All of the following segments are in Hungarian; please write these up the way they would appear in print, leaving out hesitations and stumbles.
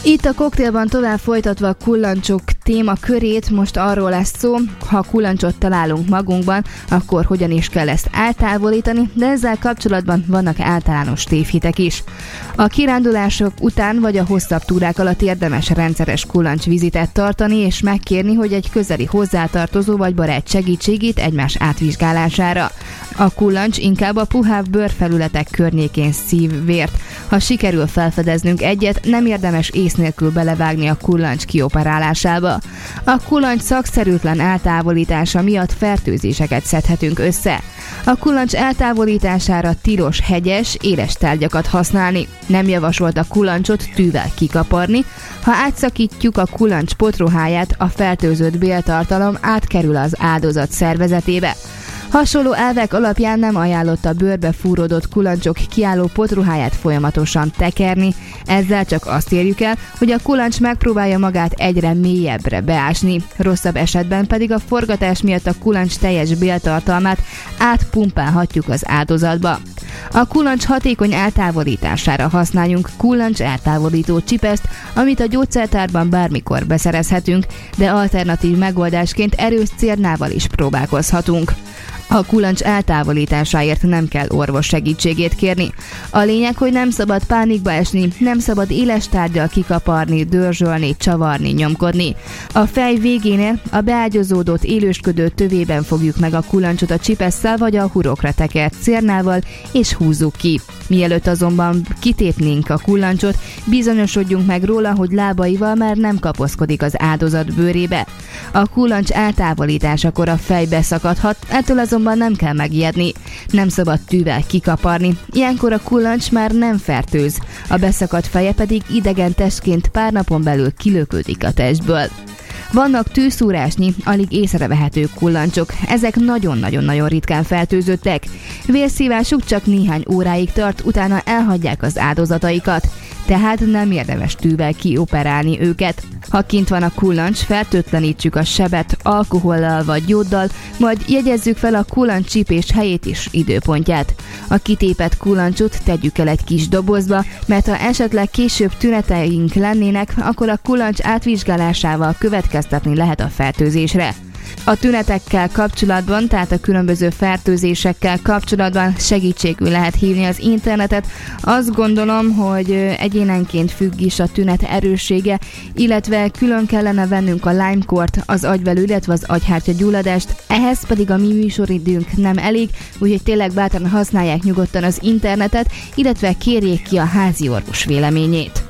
Itt a koktélban tovább folytatva a kullancsok témakörét, most arról lesz szó, ha kullancsot találunk magunkban, akkor hogyan is kell ezt eltávolítani, de ezzel kapcsolatban vannak általános tévhitek is. A kirándulások után vagy a hosszabb túrák alatt érdemes rendszeres kullancsvizitet tartani és megkérni, hogy egy közeli hozzátartozó vagy barát segítségét egymás átvizsgálására. A kullancs inkább a puhább bőrfelületek környékén szív vért. Ha sikerül felfedeznünk egyet, nem érdemes ész nélkül belevágni a kullancs kioperálásába. A kullancs szakszerűtlen eltávolítása miatt fertőzéseket szedhetünk össze. A kullancs eltávolítására tilos hegyes, éles tárgyakat használni. Nem javasolt a kullancsot tűvel kikaparni. Ha átszakítjuk a kullancs potruháját, a fertőzött béltartalom átkerül az áldozat szervezetébe. Hasonló elvek alapján nem ajánlott a bőrbe fúródott kullancsok kiálló potruháját folyamatosan tekerni, ezzel csak azt érjük el, hogy a kullancs megpróbálja magát egyre mélyebbre beásni, rosszabb esetben pedig a forgatás miatt a kullancs teljes béltartalmát átpumpálhatjuk az áldozatba. A kullancs hatékony eltávolítására használjunk kullancs eltávolító csipeszt, amit a gyógyszertárban bármikor beszerezhetünk, de alternatív megoldásként erős cérnával is próbálkozhatunk. A kullancs eltávolításáért nem kell orvos segítségét kérni. A lényeg, hogy nem szabad pánikba esni, nem szabad éles tárggyal kikaparni, dörzsölni, csavarni, nyomkodni. A fej végénél a beágyazódott élősködő tövében fogjuk meg a kullancsot a csipesszel vagy a hurokra tekert cérnával, és húzzuk ki. Mielőtt azonban kitépnénk a kullancsot, bizonyosodjunk meg róla, hogy lábaival már nem kapaszkodik az áldozat bőrébe. A kullancs eltávolításakor a fej beszakadhat, ettől azonban nem kell megijedni. Nem szabad tűvel kikaparni, ilyenkor a kullancs már nem fertőz, a beszakadt feje pedig idegen testként pár napon belül kilöködik a testből. Vannak tűszúrásnyi, alig észrevehető kullancsok, ezek nagyon-nagyon-nagyon ritkán fertőzöttek. Vérszívásuk csak néhány óráig tart, utána elhagyják az áldozataikat, tehát nem érdemes tűvel kioperálni őket. Ha kint van a kullancs, fertőtlenítsük a sebet alkohollal vagy jóddal, majd jegyezzük fel a kullancscsípés helyét és időpontját. A kitépett kullancsot tegyük el egy kis dobozba, mert ha esetleg később tüneteink lennének, akkor a kullancs átvizsgálásával következtetni lehet a fertőzésre. A tünetekkel kapcsolatban, tehát a különböző fertőzésekkel kapcsolatban segítségül lehet hívni az internetet. Azt gondolom, hogy egyénenként függ is a tünet erőssége, illetve külön kellene vennünk a Lyme-kort, az agyvelő, illetve az agyhártya gyulladást. Ehhez pedig a mi műsoridőnk nem elég, úgyhogy tényleg bátran használják nyugodtan az internetet, illetve kérjék ki a házi orvos véleményét.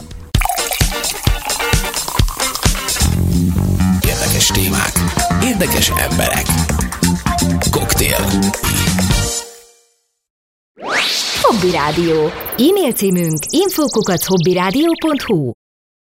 Érdekes témák, érdekes emberek. Koktél. Hobby Rádió. E-mail címünk info@hobbyradio.hu.